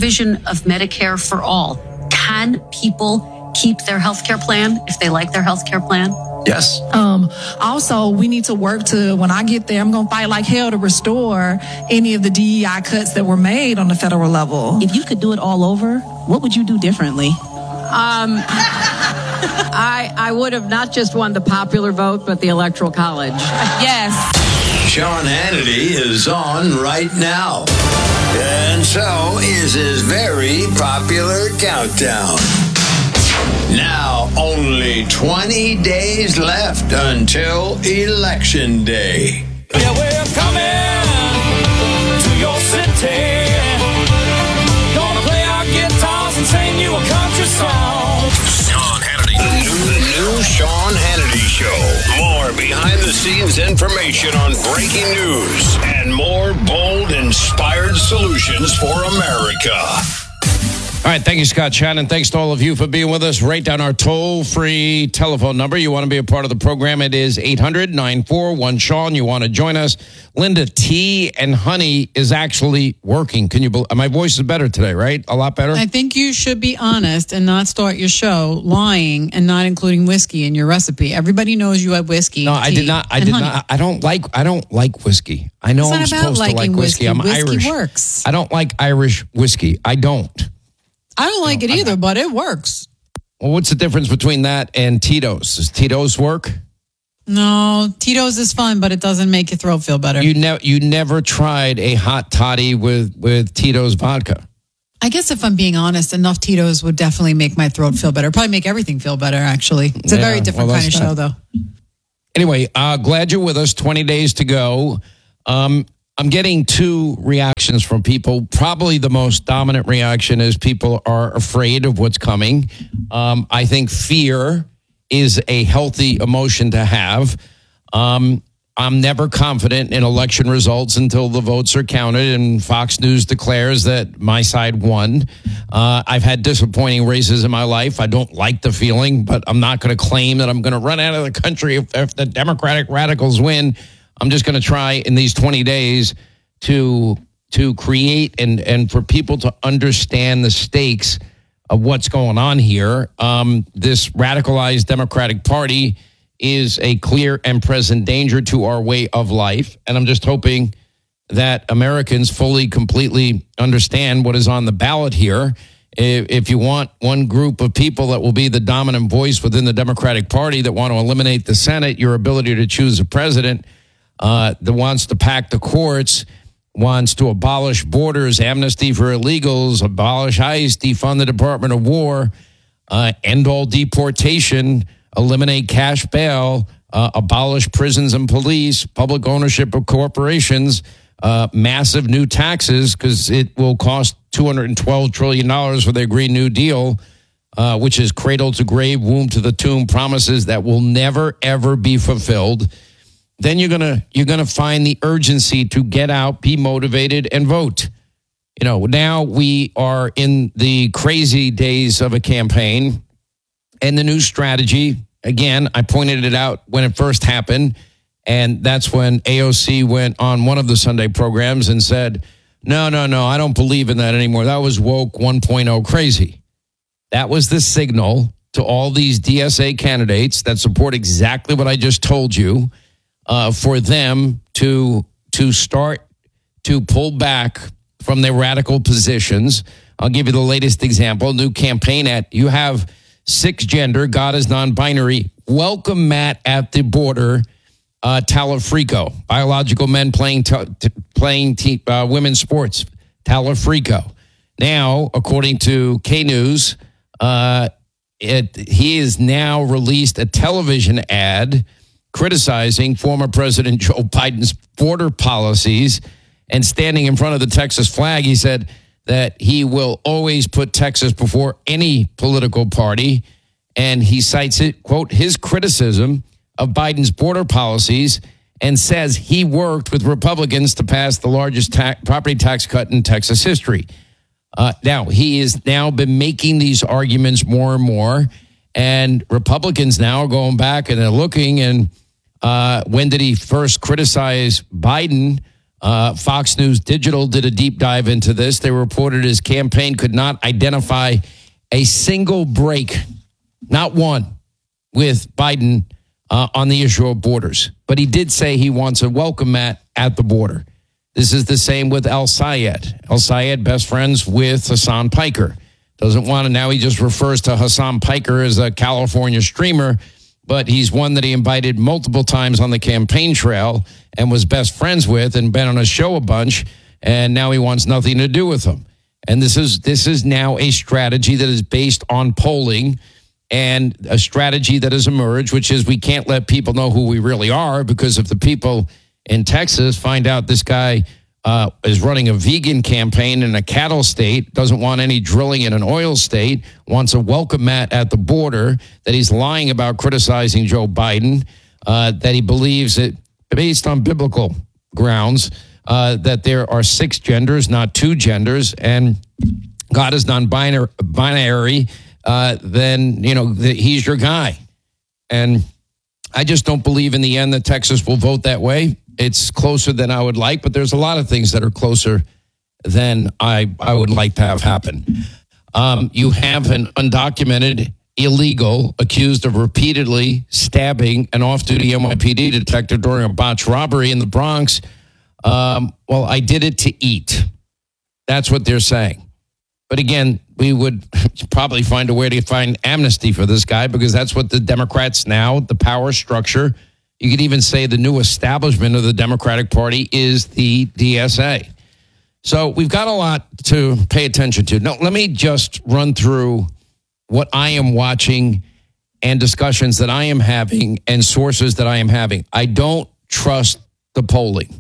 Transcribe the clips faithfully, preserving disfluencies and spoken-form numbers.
provision of Medicare for all. Can people keep their health care plan if they like their health care plan? Yes. Um, also, we need to work to, when I get there, I'm going to fight like hell to restore any of the D E I cuts that were made on the federal level. If you could do it all over, what would you do differently? Um, I I would have not just won the popular vote, but the Electoral College. Yes. Sean Hannity is on right now. And so is his very popular countdown. Now, only twenty days left until Election Day. Yeah, we're coming to your city. Gonna play our guitars and sing you a country song. Sean Hannity. The new, the new Sean Hannity Show. More behind-the-scenes information on breaking news and more bold, inspired solutions for America. All right, thank you, Scott Shannon. Thanks to all of you for being with us. Write down our toll-free telephone number. You want to be a part of the program, it is eight hundred, nine four one, Sean. You want to join us. Linda, tea and honey is actually working. Can you believe? My voice is better today, right? A lot better? I think you should be honest and not start your show lying and not including whiskey in your recipe. Everybody knows you have whiskey. No, I did not. I did honey. not. I don't like. I don't like whiskey. I know It's I'm not about supposed to like liking whiskey. whiskey. I'm Whiskey Irish. works. I don't like Irish whiskey. I don't. I don't like No, it I- either, but it works. Well, what's the difference between that and Tito's? Does Tito's work? No, Tito's is fun, but it doesn't make your throat feel better. You never. You never tried a hot toddy with with Tito's vodka. I guess if I'm being honest, enough Tito's would definitely make my throat feel better. Probably make everything feel better, actually. It's a Yeah, very different well, kind of that's show, not- though. Anyway, uh, glad you're with us. twenty days to go. Um, I'm getting two reactions from people. Probably the most dominant reaction is people are afraid of what's coming. Um, I think fear is a healthy emotion to have. Um, I'm never confident in election results until the votes are counted and Fox News declares that my side won. Uh, I've had disappointing races in my life. I don't like the feeling, but I'm not going to claim that I'm going to run out of the country if, if the Democratic radicals win. I'm just going to try in these twenty days to to create and, and for people to understand the stakes of what's going on here. Um, this radicalized Democratic Party is a clear and present danger to our way of life. And I'm just hoping that Americans fully, completely understand what is on the ballot here. If, if you want one group of people that will be the dominant voice within the Democratic Party that want to eliminate the Senate, your ability to choose a president, uh, that wants to pack the courts, wants to abolish borders, amnesty for illegals, abolish ICE, defund the Department of War, uh, end all deportation, eliminate cash bail, uh, abolish prisons and police, public ownership of corporations, uh, massive new taxes because it will cost two hundred twelve trillion dollars for their Green New Deal, uh, which is cradle to grave, womb to the tomb promises that will never, ever be fulfilled. Then you're gonna you're gonna find the urgency to get out, be motivated, and vote. You know, now we are in the crazy days of a campaign, and the new strategy. Again, I pointed it out when it first happened, and that's when A O C went on one of the Sunday programs and said, "No, no, no, I don't believe in that anymore. That was woke one point oh crazy." That was the signal to all these D S A candidates that support exactly what I just told you. Uh, for them to to start to pull back from their radical positions. I'll give you the latest example. New campaign ad. You have six gender. God is non-binary. Welcome Matt at the border. Uh, Talafrico. Biological men playing t- t- playing t- uh, women's sports. Talafrico. Now, according to K News, uh, it, he has now released a television ad criticizing former President Joe Biden's border policies and standing in front of the Texas flag. He said that he will always put Texas before any political party. And he cites it, quote, his criticism of Biden's border policies and says he worked with Republicans to pass the largest ta- property tax cut in Texas history. Uh, now, he has now been making these arguments more and more. And Republicans now are going back and they're looking and Uh, when did he first criticize Biden? Uh, Fox News Digital did a deep dive into this. They reported his campaign could not identify a single break, not one, with Biden uh, on the issue of borders. But he did say he wants a welcome mat at the border. This is the same with El Sayed. El Sayed, best friends with Hassan Piker. Doesn't want to, now he just refers to Hassan Piker as a California streamer, but he's one that he invited multiple times on the campaign trail and was best friends with and been on a show a bunch, and now he wants nothing to do with him. And this is this is now a strategy that is based on polling and a strategy that has emerged, which is we can't let people know who we really are, because if the people in Texas find out this guy uh, is running a vegan campaign in a cattle state, doesn't want any drilling in an oil state, wants a welcome mat at the border, that he's lying about criticizing Joe Biden, uh, that he believes it based on biblical grounds, uh, that there are six genders, not two genders, and God is non-binary, uh, then, you know, the, he's your guy. And I just don't believe in the end that Texas will vote that way. It's closer than I would like, but there's a lot of things that are closer than I, I would like to have happen. Um, you have an undocumented illegal accused of repeatedly stabbing an off-duty N Y P D detective during a botched robbery in the Bronx. Um, well, I did it to eat. That's what they're saying. But again, we would probably find a way to find amnesty for this guy, because that's what the Democrats now, the power structure, you could even say the new establishment of the Democratic Party is the D S A. So we've got a lot to pay attention to. Now, let me just run through what I am watching and discussions that I am having and sources that I am having. I don't trust the polling.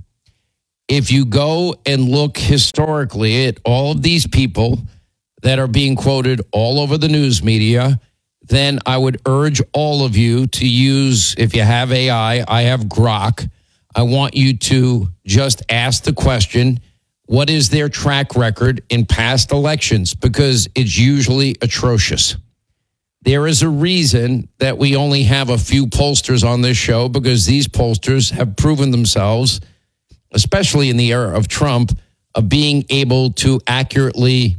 If you go and look historically at all of these people that are being quoted all over the news media, then I would urge all of you to use, if you have A I, I have Grok. I want you to just ask the question, what is their track record in past elections? Because it's usually atrocious. There is a reason that we only have a few pollsters on this show, because these pollsters have proven themselves, especially in the era of Trump, of being able to accurately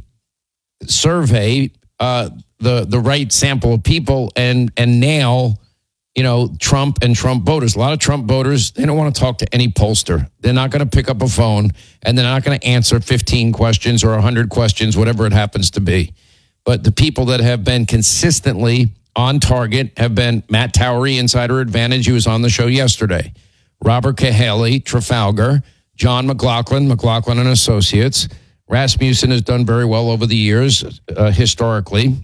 survey uh, the the right sample of people and and nail, you know, Trump and Trump voters. A lot of Trump voters, they don't want to talk to any pollster. They're not going to pick up a phone, and they're not going to answer fifteen questions or one hundred questions, whatever it happens to be. But the people that have been consistently on target have been Matt Towery, Insider Advantage, who was on the show yesterday, Robert Cahaly, Trafalgar, John McLaughlin, McLaughlin and Associates. Rasmussen has done very well over the years, uh, historically.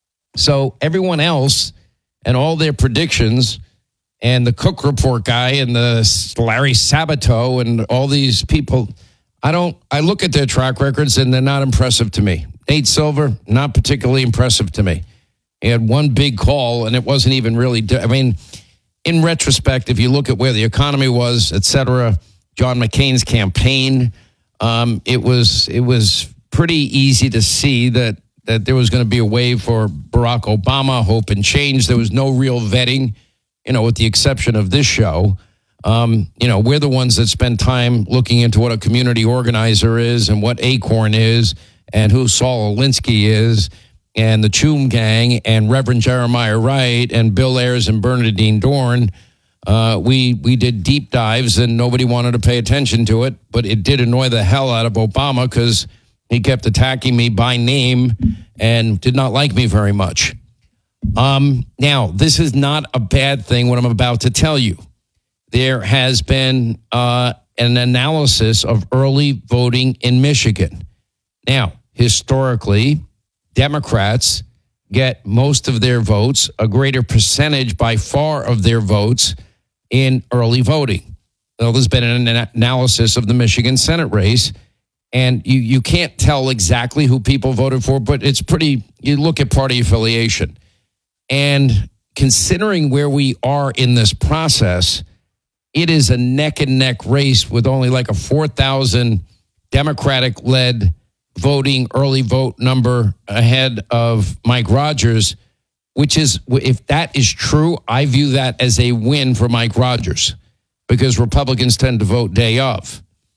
So everyone else and all their predictions, and the Cook Report guy and the Larry Sabato and all these people, I don't, I look at their track records and they're not impressive to me. Nate Silver, not particularly impressive to me. He had one big call and it wasn't even really, I mean, in retrospect, if you look at where the economy was, et cetera, John McCain's campaign, um, it was it was pretty easy to see that that there was going to be a wave for Barack Obama, hope and change. There was no real vetting, you know, with the exception of this show. Um, you know, we're the ones that spend time looking into what a community organizer is and what Acorn is and who Saul Alinsky is and the Choom Gang and Reverend Jeremiah Wright and Bill Ayers and Bernadine Dorn. Uh, we we did deep dives and nobody wanted to pay attention to it, but it did annoy the hell out of Obama because he kept attacking me by name and did not like me very much. Um, now, this is not a bad thing, what I'm about to tell you. There has been uh, an analysis of early voting in Michigan. Now, historically, Democrats get most of their votes, a greater percentage by far of their votes in early voting. Well, there's been an analysis of the Michigan Senate race, and you, you can't tell exactly who people voted for, but it's pretty, you look at party affiliation. And considering where we are in this process, it is a neck and neck race with only like a four thousand Democratic-led voting early vote number ahead of Mike Rogers, which is, if that is true, I view that as a win for Mike Rogers because Republicans tend to vote day of.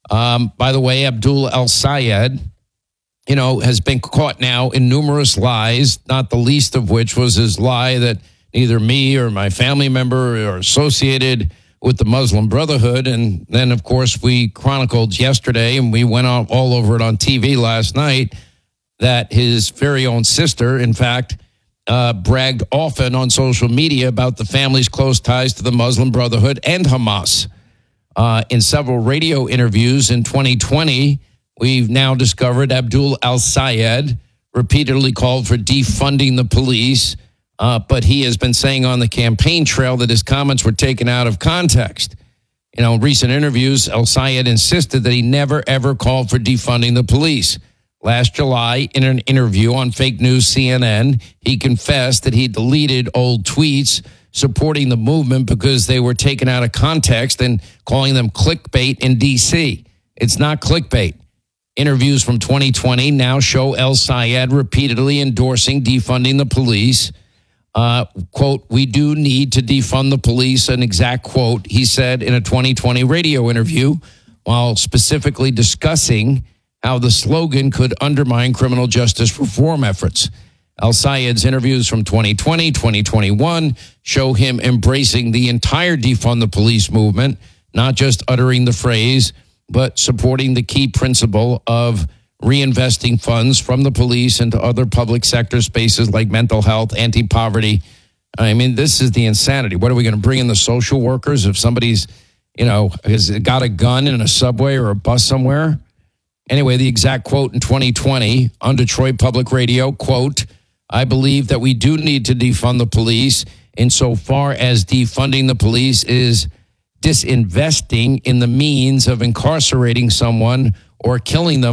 Um, by the way, Abdul El-Sayed, you know, has been caught now in numerous lies, not the least of which was his lie that neither me or my family member are associated with the Muslim Brotherhood. And then, of course, we chronicled yesterday, and we went on all over it on T V last night, that his very own sister, in fact, uh, bragged often on social media about the family's close ties to the Muslim Brotherhood and Hamas. Uh, in several radio interviews in twenty twenty, we've now discovered Abdul El-Sayed repeatedly called for defunding the police, uh, but he has been saying on the campaign trail that his comments were taken out of context. You know, in recent interviews, El-Sayed insisted that he never, ever called for defunding the police. Last July, in an interview on fake news C N N, he confessed that he deleted old tweets supporting the movement because they were taken out of context and calling them clickbait in D C. It's not clickbait. Interviews from twenty twenty now show El-Sayed repeatedly endorsing defunding the police. Uh, quote, "We do need to defund the police," an exact quote he said in a twenty twenty radio interview, while specifically discussing how the slogan could undermine criminal justice reform efforts. El-Sayed's interviews from twenty twenty, twenty twenty-one show him embracing the entire defund the police movement, not just uttering the phrase, but supporting the key principle of reinvesting funds from the police into other public sector spaces like mental health, anti-poverty. I mean, this is the insanity. What are we going to bring in the social workers if somebody's, you know, has got a gun in a subway or a bus somewhere? Anyway, the exact quote in twenty twenty on Detroit Public Radio, quote, "I believe that we do need to defund the police insofar as defunding the police is disinvesting in the means of incarcerating someone or killing them